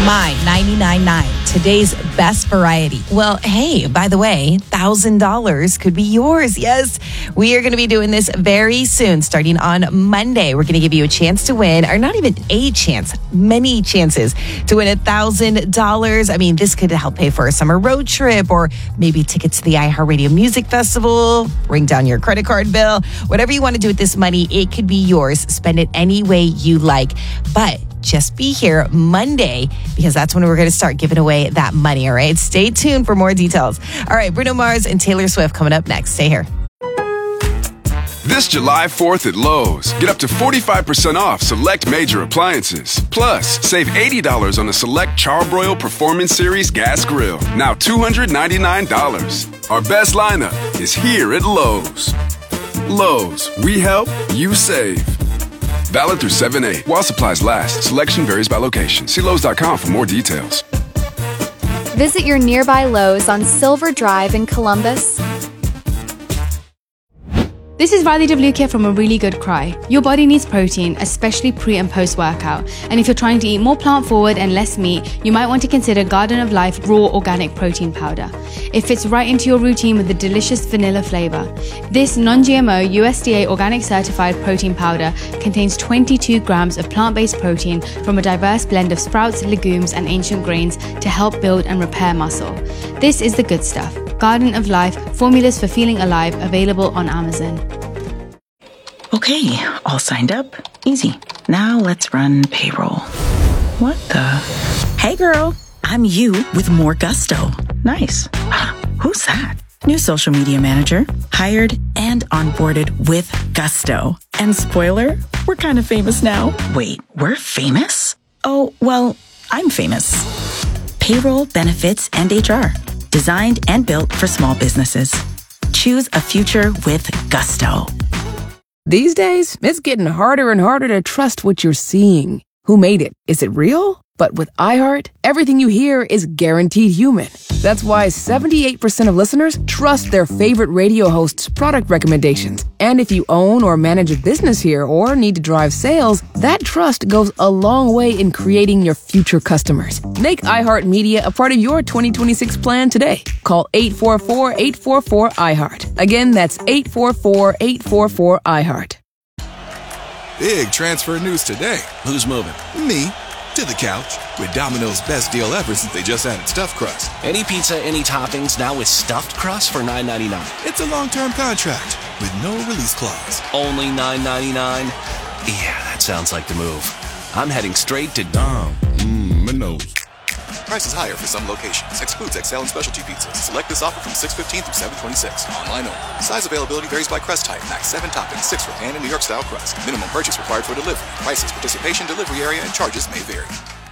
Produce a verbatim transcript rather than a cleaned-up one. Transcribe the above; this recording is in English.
My ninety-nine nine, today's best variety. Well, hey, by the way, one thousand dollars could be yours. Yes, we are going to be doing this very soon, starting on Monday. We're going to give you a chance to win, or not even a chance, many chances to win one thousand dollars. I mean, this could help pay for a summer road trip, or maybe tickets to the iHeartRadio Music Festival, bring down your credit card bill. Whatever you want to do with this money, it could be yours. Spend it any way you like. But just be here Monday, because that's when we're going to start giving away that money, all right? Stay tuned for more details. All right, Bruno Mars and Taylor Swift coming up next. Stay here. This July fourth at Lowe's, get up to forty-five percent off select major appliances. Plus, save eighty dollars on the select Charbroil Performance Series gas grill, now two hundred ninety-nine dollars. Our best lineup is here at Lowe's. Lowe's, we help, you save. Valid through seven eight. While supplies last, selection varies by location. See Lowe's dot com for more details. Visit your nearby Lowe's on Silver Drive in Columbus. This is Riley W. here from A Really Good Cry. Your body needs protein, especially pre and post workout. And if you're trying to eat more plant forward and less meat, you might want to consider Garden of Life Raw Organic Protein Powder. It fits right into your routine with a delicious vanilla flavor. This non-G M O U S D A organic certified protein powder contains twenty-two grams of plant-based protein from a diverse blend of sprouts, legumes, and ancient grains to help build and repair muscle. This is the good stuff. Garden of Life, formulas for feeling alive, available on Amazon. Okay, all signed up. Easy. Now let's run payroll. What the? Hey girl, I'm you with more gusto. Nice. Who's that? New social media manager, hired and onboarded with gusto. And spoiler, we're kind of famous now. Wait, we're famous? Oh, well, I'm famous. Payroll, benefits, and H R. Designed and built for small businesses. Choose a future with gusto. These days, it's getting harder and harder to trust what you're seeing. Who made it? Is it real? But with iHeart, everything you hear is guaranteed human. That's why seventy-eight percent of listeners trust their favorite radio host's product recommendations. And if you own or manage a business here or need to drive sales, that trust goes a long way in creating your future customers. Make iHeart Media a part of your twenty twenty-six plan today. Call eight four four, eight four four, iHeart. Again, that's eight four four, eight four four, iHeart. Big transfer news today. Who's moving? Me. To the couch with Domino's best deal ever since they just added stuffed crust. Any pizza, any toppings, now with stuffed crust for nine ninety-nine. It's a long-term contract with no release clause. Only nine ninety-nine? Yeah, that sounds like the move. I'm heading straight to Dom. Mmm, Minos. Prices higher for some locations. Excludes X L and specialty pizzas. Select this offer from six fifteen through seven twenty-six. Online only. Size availability varies by crust type. Max seven toppings, six for pan and New York style crust. Minimum purchase required for delivery. Prices, participation, delivery area, and charges may vary.